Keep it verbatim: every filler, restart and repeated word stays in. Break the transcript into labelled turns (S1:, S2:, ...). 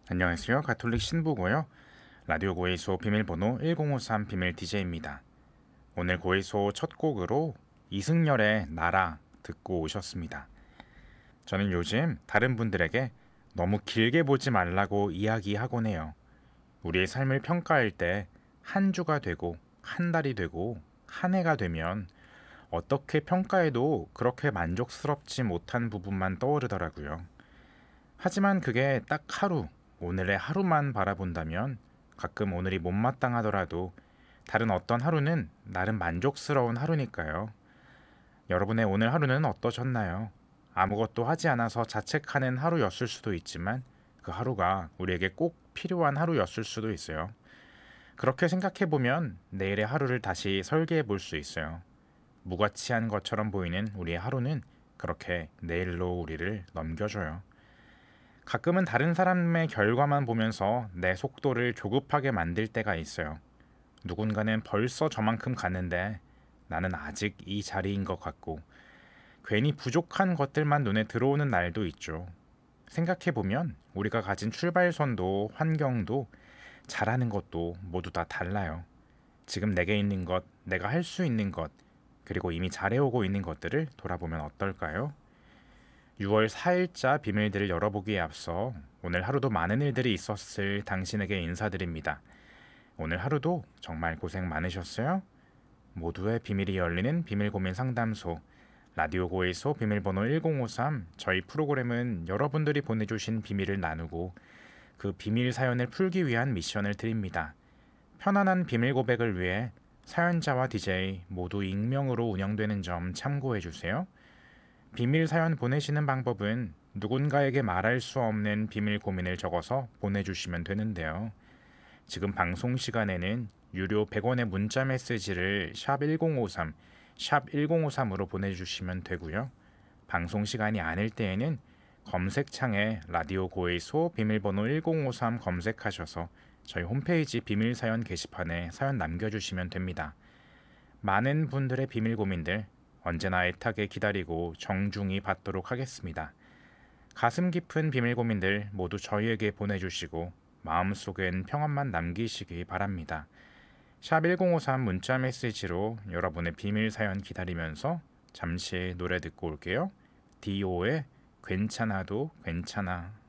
S1: 안녕하세요. 가톨릭 신부고요. 라디오 고해소 비밀번호 일공오삼 비밀 디제이입니다. 오늘 고해소 첫 곡으로 이승열의 나라 듣고 오셨습니다. 저는 요즘 다른 분들에게 너무 길게 보지 말라고 이야기하곤 해요. 우리의 삶을 평가할 때 한 주가 되고 한 달이 되고 한 해가 되면 어떻게 평가해도 그렇게 만족스럽지 못한 부분만 떠오르더라고요. 하지만 그게 딱 하루, 오늘의 하루만 바라본다면 가끔 오늘이 못마땅하더라도 다른 어떤 하루는 나름 만족스러운 하루니까요. 여러분의 오늘 하루는 어떠셨나요? 아무것도 하지 않아서 자책하는 하루였을 수도 있지만 그 하루가 우리에게 꼭 필요한 하루였을 수도 있어요. 그렇게 생각해보면 내일의 하루를 다시 설계해 볼 수 있어요. 무가치한 것처럼 보이는 우리의 하루는 그렇게 내일로 우리를 넘겨줘요. 가끔은 다른 사람의 결과만 보면서 내 속도를 조급하게 만들 때가 있어요. 누군가는 벌써 저만큼 갔는데 나는 아직 이 자리인 것 같고 괜히 부족한 것들만 눈에 들어오는 날도 있죠. 생각해보면 우리가 가진 출발선도 환경도 잘하는 것도 모두 다 달라요. 지금 내게 있는 것, 내가 할 수 있는 것, 그리고 이미 잘해오고 있는 것들을 돌아보면 어떨까요? 유월 사일자 비밀들을 열어보기에 앞서 오늘 하루도 많은 일들이 있었을 당신에게 인사드립니다. 오늘 하루도 정말 고생 많으셨어요? 모두의 비밀이 열리는 비밀고민 상담소 라디오 고에서 비밀번호 일공오삼. 저희 프로그램은 여러분들이 보내주신 비밀을 나누고 그 비밀 사연을 풀기 위한 미션을 드립니다. 편안한 비밀 고백을 위해 사연자와 디제이 모두 익명으로 운영되는 점 참고해주세요. 비밀 사연 보내시는 방법은 누군가에게 말할 수 없는 비밀 고민을 적어서 보내주시면 되는데요. 지금 방송 시간에는 유료 백 원의 문자 메시지를 샵 일공오삼, 샵 일공오삼으로 보내주시면 되고요. 방송 시간이 아닐 때에는 검색창에 라디오 고해소 비밀번호 일공오삼 검색하셔서 저희 홈페이지 비밀 사연 게시판에 사연 남겨주시면 됩니다. 많은 분들의 비밀 고민들 언제나 애타게 기다리고 정중히 받도록 하겠습니다. 가슴 깊은 비밀 고민들 모두 저희에게 보내주시고 마음속엔 평안만 남기시기 바랍니다. 샵 일공오삼 문자 메시지로 여러분의 비밀 사연 기다리면서 잠시 노래 듣고 올게요. 디오의 괜찮아도 괜찮아.